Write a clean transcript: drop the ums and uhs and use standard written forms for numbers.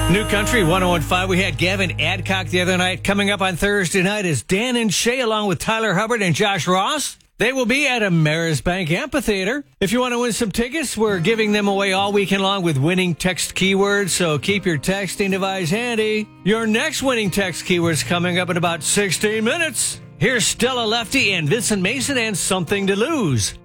New Country 101.5. We had Gavin Adcock the other night. Coming up on Thursday night is Dan and Shay along with Tyler Hubbard and Josh Ross. They will be at Amerisbank Amphitheater. If you want to win some tickets, we're giving them away all weekend long with winning text keywords, so keep your texting device handy. Your next winning text keyword's coming up in about 16 minutes. Here's Stella Lefty and Vincent Mason and Something to Lose.